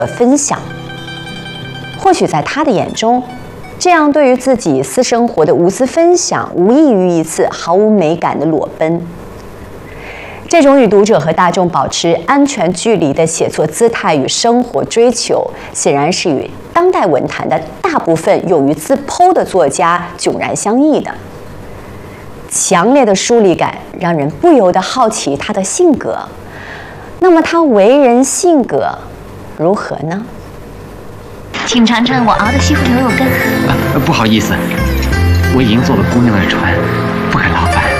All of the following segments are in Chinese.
分享。或许在他的眼中，这样对于自己私生活的无私分享，无异于一次毫无美感的裸奔。这种与读者和大众保持安全距离的写作姿态与生活追求，显然是与当代文坛的大部分勇于自剖的作家迥然相异的。强烈的疏离感让人不由得好奇他的性格。那么他为人性格如何呢？ 请尝尝我熬的西湖牛肉羹。 不好意思，我已经坐了姑娘的船，不敢劳烦。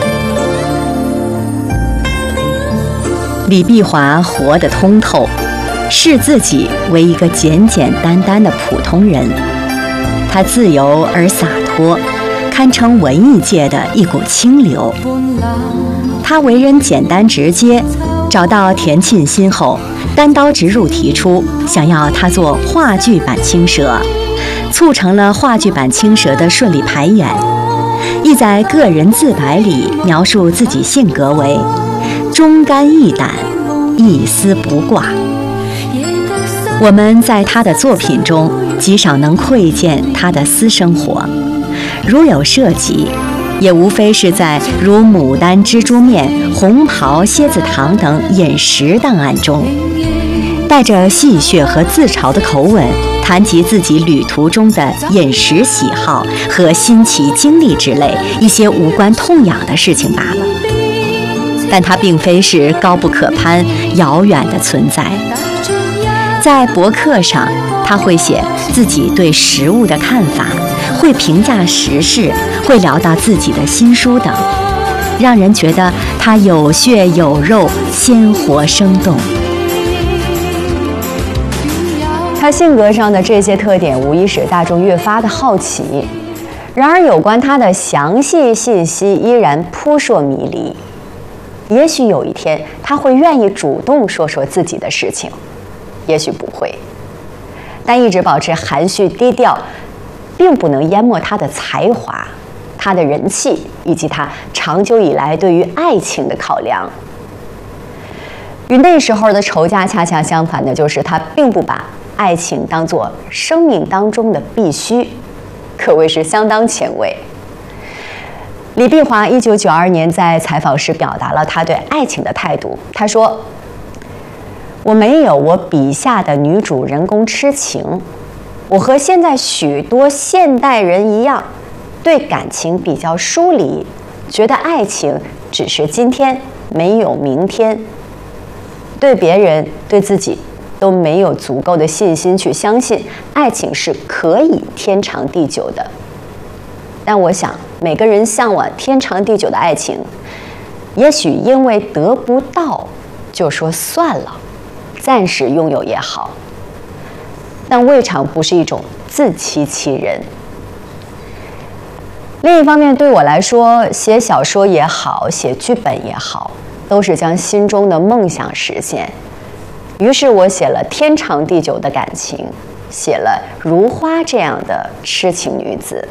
李碧华活得通透，视自己为一个简简单单的普通人。他自由而洒脱，堪称文艺界的一股清流。他为人简单直接，找到田沁鑫后，单刀直入提出想要他做话剧版青蛇，促成了话剧版青蛇的顺利排演。亦在个人自白里描述自己性格为忠肝义胆，一丝不挂。我们在他的作品中极少能窥见他的私生活，如有涉及，也无非是在如牡丹蜘蛛面、红袍蝎子堂等饮食档案中，带着戏谑和自嘲的口吻谈及自己旅途中的饮食喜好和新奇经历之类一些无关痛痒的事情罢了。但它并非是高不可攀、遥远的存在。在博客上，他会写自己对食物的看法，会评价时事，会聊到自己的新书等，让人觉得他有血有肉，鲜活生动。 他性格上的这些特点，无疑使大众越发的好奇。然而，有关他的详细信息依然扑朔迷离。也许有一天，他会愿意主动说说自己的事情，也许不会。但一直保持含蓄低调，并不能淹没他的才华、他的人气，以及他长久以来对于爱情的考量。与那时候的仇家恰恰相反的就是，他并不把爱情当作生命当中的必须，可谓是相当前卫。李碧华1992年在采访时表达了他对爱情的态度。他说：“我没有我笔下的女主人公痴情，我和现在许多现代人一样，对感情比较疏离，觉得爱情只是今天，没有明天。对别人、对自己都没有足够的信心去相信爱情是可以天长地久的。但我想，每个人向往天长地久的爱情，也许因为得不到，就说算了，暂时拥有也好，但未尝不是一种自欺欺人。另一方面，对我来说，写小说也好，写剧本也好，都是将心中的梦想实现。于是我写了天长地久的感情，写了如花这样的痴情女子。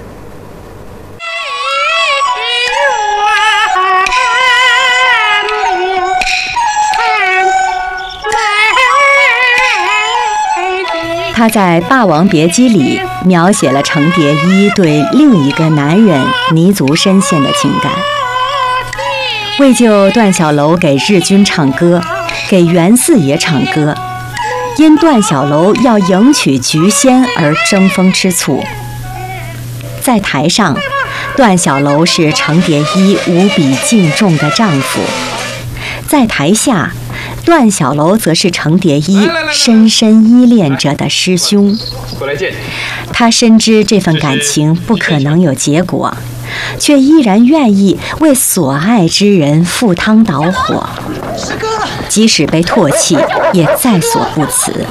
他在《霸王别姬》里描写了程蝶衣对另一个男人泥足深陷的情感。为救段小楼给日军唱歌，给袁四爷唱歌，因段小楼要迎娶菊仙而争风吃醋。在台上，段小楼是程蝶衣无比敬重的丈夫；在台下，段小楼则是程蝶衣深深依恋着的师兄。他深知这份感情不可能有结果，却依然愿意为所爱之人赴汤蹈火，即使被唾弃，也在所不辞。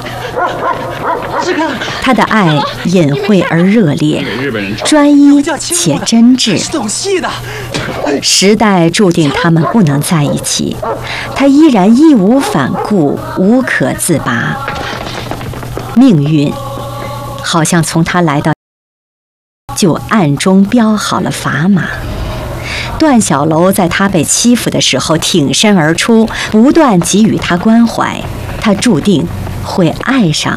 他的爱隐晦而热烈，专一且真挚。时代注定他们不能在一起，他依然义无反顾，无可自拔。命运好像从他来到就暗中标好了砝码。段小楼在他被欺负的时候挺身而出，不断给予他关怀，他注定会爱上